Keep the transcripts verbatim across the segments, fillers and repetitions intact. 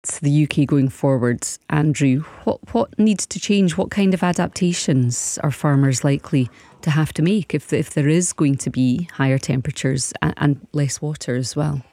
the U K going forward, Andrew, what, what needs to change? What kind of adaptations are farmers likely to have to make if, if there is going to be higher temperatures and, and less water as well?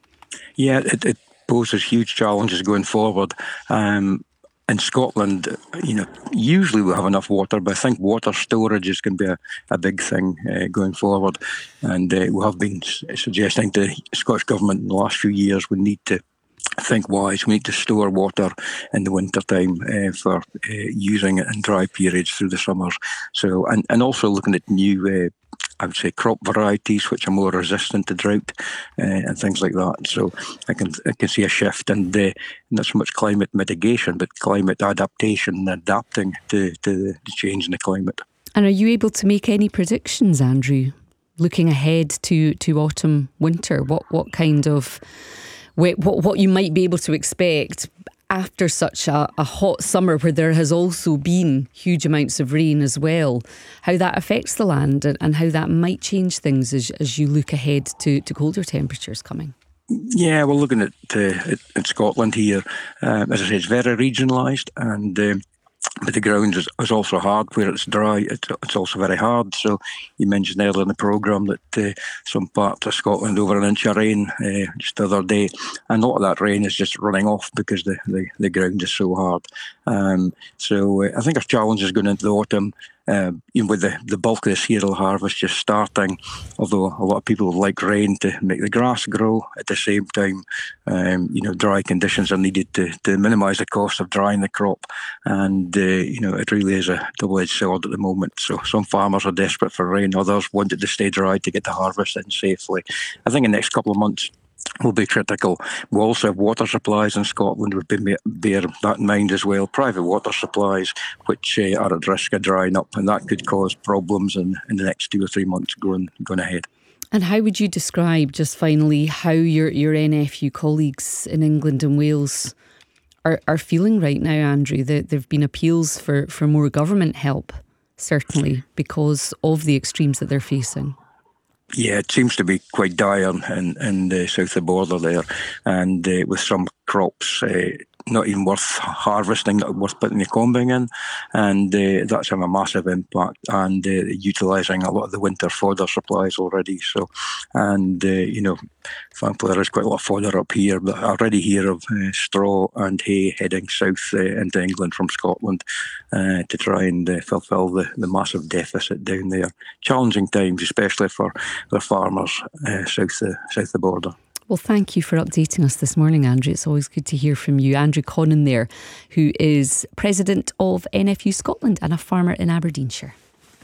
Yeah, it, it poses huge challenges going forward. Um, in Scotland, you know, usually we have enough water, but I think water storage is going to be a, a big thing uh, going forward. And uh, we have been s- suggesting to the Scottish Government in the last few years we need to think wise. We need to store water in the winter time uh, for uh, using it in dry periods through the summers. So, and, and also looking at new, uh, I would say, crop varieties which are more resistant to drought uh, and things like that. So, I can I can see a shift, and uh, not so much climate mitigation, but climate adaptation and adapting to, to the change in the climate. And are you able to make any predictions, Andrew, looking ahead to to autumn, winter? What what kind of what what you might be able to expect after such a, a hot summer where there has also been huge amounts of rain as well, how that affects the land and, and how that might change things as, as you look ahead to, to colder temperatures coming? Yeah, we're looking at, uh, at, at Scotland here. Um, as I say, it's very regionalised, and um, but the ground is, is also hard. Where it's dry, it's, it's also very hard. So you mentioned earlier in the programme that uh, some parts of Scotland over an inch of rain uh, just the other day, and a lot of that rain is just running off because the, the, the ground is so hard. Um, so uh, I think our challenge is going into the autumn. Uh, you know, with the, the bulk of the cereal harvest just starting, although a lot of people would like rain to make the grass grow. At the same time, um, you know, dry conditions are needed to, to minimise the cost of drying the crop. And, uh, you know, it really is a double-edged sword at the moment. So some farmers are desperate for rain, others want it to stay dry to get the harvest in safely. I think in the next couple of months will be critical. We also have water supplies in Scotland. We've been bear that in mind as well. Private water supplies, which uh, are at risk of drying up, and that could cause problems in, in the next two or three months going going ahead. And how would you describe, just finally, how your your N F U colleagues in England and Wales are, are feeling right now, Andrew? There have been appeals for, for more government help, certainly, because of the extremes that they're facing. Yeah, it seems to be quite dire in, in the south of the border there, and uh, with some crops uh, not even worth harvesting, not worth putting the combing in, and uh, that's having a massive impact, and uh, utilising a lot of the winter fodder supplies already. So, and uh, you know, thankfully there is quite a lot of fodder up here, but I already hear of uh, straw and hay heading south uh, into England from Scotland uh, to try and uh, fulfil the, the massive deficit down there. Challenging times, especially for the farmers uh, south, the, south the border. Well, thank you for updating us this morning, Andrew. It's always good to hear from you. Andrew Connan there, who is president of N F U Scotland and a farmer in Aberdeenshire.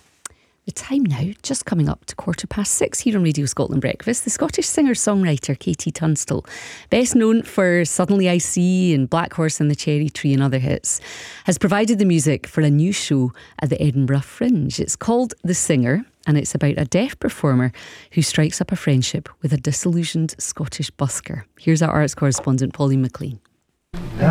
The time now, just coming up to quarter past six here on Radio Scotland Breakfast. The Scottish singer-songwriter Katie Tunstall, best known for Suddenly I See and Black Horse and the Cherry Tree and other hits, has provided the music for a new show at the Edinburgh Fringe. It's called The Singer, and it's about a deaf performer who strikes up a friendship with a disillusioned Scottish busker. Here's our arts correspondent, Pauline McLean.